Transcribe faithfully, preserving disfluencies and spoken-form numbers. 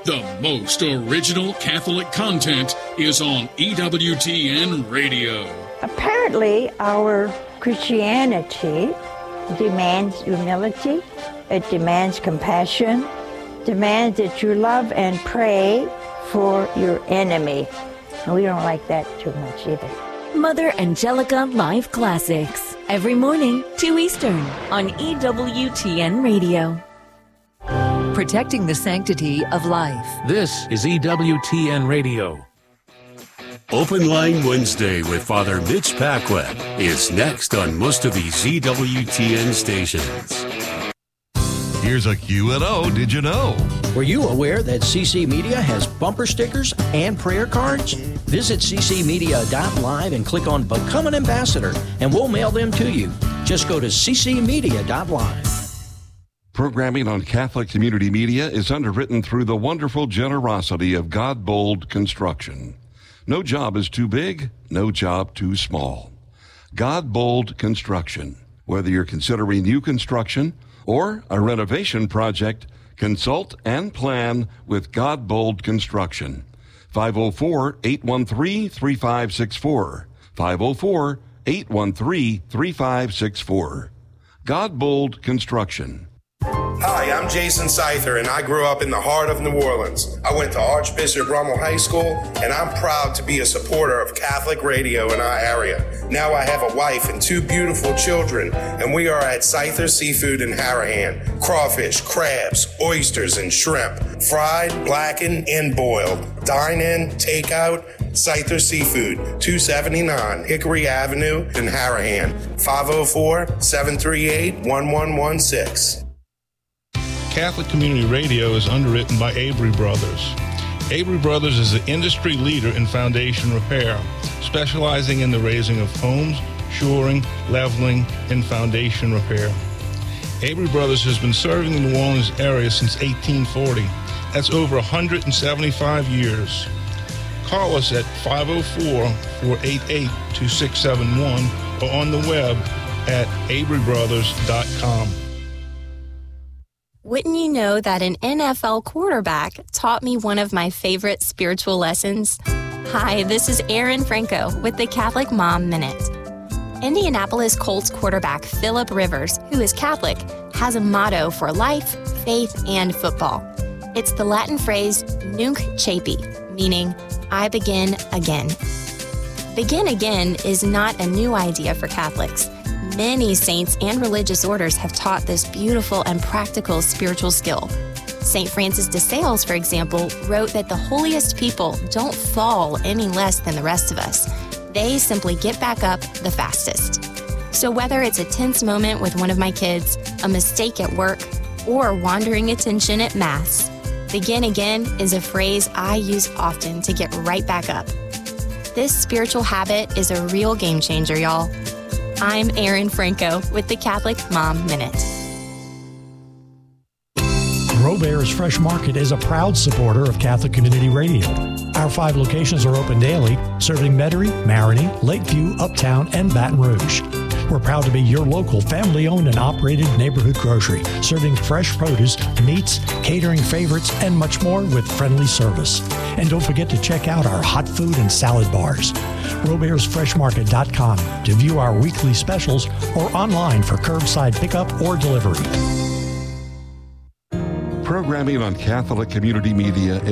The most original Catholic content is on E W T N Radio. Apparently, our Christianity demands humility, it demands compassion, demands that you love and pray for your enemy. And we don't like that too much either. Mother Angelica Live Classics, every morning, two Eastern, on E W T N Radio. Protecting the sanctity of life. This is E W T N Radio. Open Line Wednesday with Father Mitch Packwet is next on most of these E W T N stations. Here's a Q and O, did you know? Were you aware that C C Media has bumper stickers and prayer cards? Visit c c media dot live and click on Become an Ambassador, and we'll mail them to you. Just go to c c media dot live. Programming on Catholic Community Media is underwritten through the wonderful generosity of God Bold Construction. No job is too big, no job too small. God Bold Construction. Whether you're considering new construction or a renovation project, consult and plan with God Bold Construction. five oh four, eight one three, three five six four. five oh four, eight one three, three five six four. God Bold Construction. Hi, I'm Jason Seither, and I grew up in the heart of New Orleans. I went to Archbishop Rummel High School, and I'm proud to be a supporter of Catholic radio in our area. Now I have a wife and two beautiful children, and we are at Seither Seafood in Harahan. Crawfish, crabs, oysters, and shrimp. Fried, blackened, and boiled. Dine in, take out. Seither Seafood, two seventy-nine Hickory Avenue in Harahan. five oh four, seven three eight, one one one six. Catholic Community Radio is underwritten by Avery Brothers. Avery Brothers is the industry leader in foundation repair, specializing in the raising of homes, shoring, leveling, and foundation repair. Avery Brothers has been serving the New Orleans area since eighteen forty. That's over one hundred seventy-five years. Call us at five oh four, four eight eight, two six seven one or on the web at avery brothers dot com. Wouldn't you know that an N F L quarterback taught me one of my favorite spiritual lessons? Hi, this is Erin Franco with the Catholic Mom Minute. Indianapolis Colts quarterback Phillip Rivers, who is Catholic, has a motto for life, faith, and football. It's the Latin phrase Nunc Capi, meaning I begin again. Begin again is not a new idea for Catholics. Many saints and religious orders have taught this beautiful and practical spiritual skill. Saint Francis de Sales, for example, wrote that the holiest people don't fall any less than the rest of us. They simply get back up the fastest. So whether it's a tense moment with one of my kids, a mistake at work, or wandering attention at Mass, begin again is a phrase I use often to get right back up. This spiritual habit is a real game changer, y'all. I'm Erin Franco with the Catholic Mom Minute. Robert's Fresh Market is a proud supporter of Catholic Community Radio. Our five locations are open daily, serving Metairie, Marigny, Lakeview, Uptown, and Baton Rouge. We're proud to be your local family-owned and operated neighborhood grocery, serving fresh produce, meats, catering favorites, and much more with friendly service. And don't forget to check out our hot food and salad bars. Roberts Fresh Market dot com to view our weekly specials or online for curbside pickup or delivery. Programming on Catholic Community Media